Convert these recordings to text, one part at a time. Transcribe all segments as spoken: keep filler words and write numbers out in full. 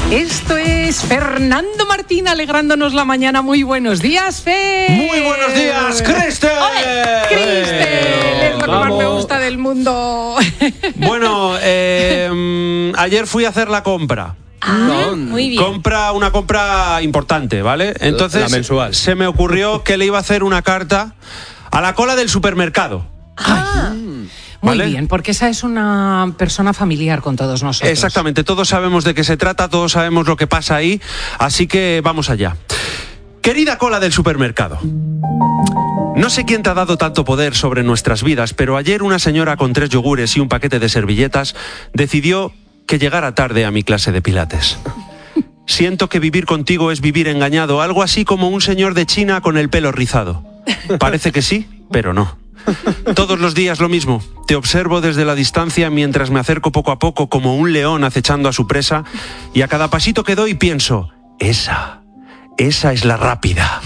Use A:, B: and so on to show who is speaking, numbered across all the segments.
A: Esto es Fernando Martín alegrándonos la mañana. Muy buenos días, Fer.
B: Muy buenos días, Cristel.
A: Cristel, es lo que más me gusta del mundo.
B: Bueno, eh, ayer fui a hacer la compra.
A: Ah, muy bien.
B: Compra, una compra importante, ¿vale? Entonces
C: la mensual.
B: Se me ocurrió que le iba a hacer una carta a la cola del supermercado.
A: Ah, muy
B: ¿Vale?
A: bien, porque esa es una persona familiar con todos nosotros.
B: Exactamente, todos sabemos de qué se trata, todos sabemos lo que pasa ahí, así que vamos allá. Querida cola del supermercado, no sé quién te ha dado tanto poder sobre nuestras vidas, pero ayer una señora con tres yogures y un paquete de servilletas decidió que llegara tarde a mi clase de pilates. Siento que vivir contigo es vivir engañado, algo así como un señor de China con el pelo rizado. Parece que sí, pero no. Todos los días lo mismo. Te observo desde la distancia mientras me acerco poco a poco como un león acechando a su presa, y a cada pasito que doy pienso, esa, esa es la rápida.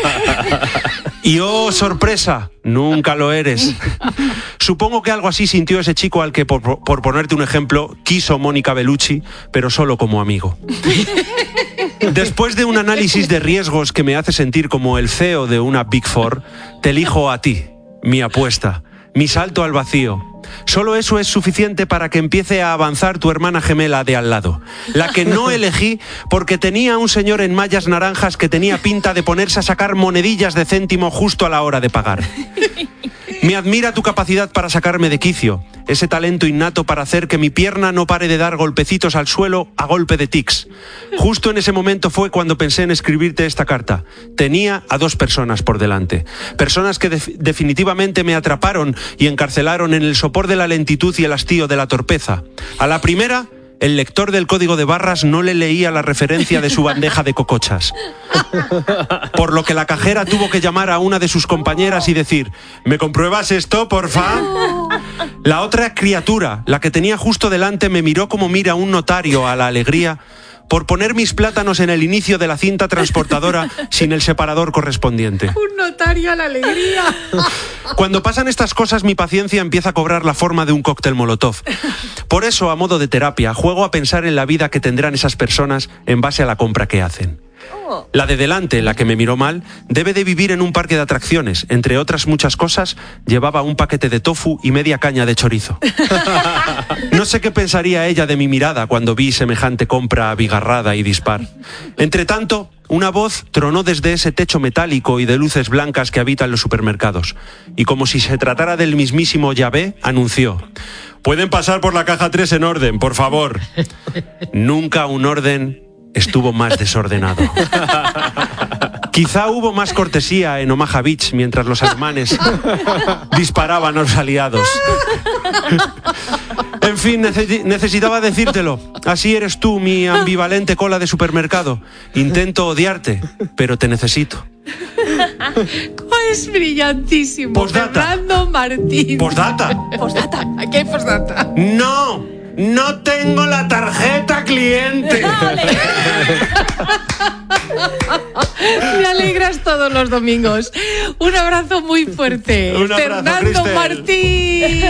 B: Y oh, sorpresa, nunca lo eres. Supongo que algo así sintió ese chico al que, por, por ponerte un ejemplo, quiso Mónica Bellucci, pero solo como amigo. Después de un análisis de riesgos que me hace sentir como el C E O de una Big Four, te elijo a ti, mi apuesta, mi salto al vacío. Solo eso es suficiente para que empiece a avanzar tu hermana gemela de al lado, la que no elegí porque tenía un señor en mallas naranjas que tenía pinta de ponerse a sacar monedillas de céntimo justo a la hora de pagar. Me admira tu capacidad para sacarme de quicio, ese talento innato para hacer que mi pierna no pare de dar golpecitos al suelo a golpe de tics. Justo en ese momento fue cuando pensé en escribirte esta carta. Tenía a dos personas por delante, personas que def- definitivamente me atraparon y encarcelaron en el sopor de la lentitud y el hastío de la torpeza. A la primera, el lector del código de barras no le leía la referencia de su bandeja de cocochas. Por lo que la cajera tuvo que llamar a una de sus compañeras y decir, ¿me compruebas esto, porfa? La otra criatura, la que tenía justo delante, me miró como mira un notario a la alegría por poner mis plátanos en el inicio de la cinta transportadora sin el separador correspondiente.
A: Un notario a la alegría.
B: Cuando pasan estas cosas, mi paciencia empieza a cobrar la forma de un cóctel molotov. Por eso, a modo de terapia, juego a pensar en la vida que tendrán esas personas en base a la compra que hacen. La de delante, la que me miró mal, debe de vivir en un parque de atracciones. Entre otras muchas cosas, llevaba un paquete de tofu y media caña de chorizo. No sé qué pensaría ella de mi mirada cuando vi semejante compra abigarrada y dispar. Entre tanto, una voz tronó desde ese techo metálico y de luces blancas que habitan los supermercados. Y como si se tratara del mismísimo Yahvé, anunció: «Pueden pasar por la caja tres en orden, por favor». Nunca un orden estuvo más desordenado. Quizá hubo más cortesía en Omaha Beach mientras los alemanes disparaban a los aliados. En fin, necesi- necesitaba decírtelo. Así eres tú, mi ambivalente cola de supermercado. Intento odiarte, pero te necesito.
A: Es brillantísimo.
B: Postdata.
A: Fernando Martín.
B: Postdata.
A: Postdata. ¿Qué postdata?
B: No, no tengo la tarjeta cliente.
A: Me alegras todos los domingos. Un abrazo muy fuerte.
B: Un abrazo,
A: Fernando
B: Cristel.
A: Martín.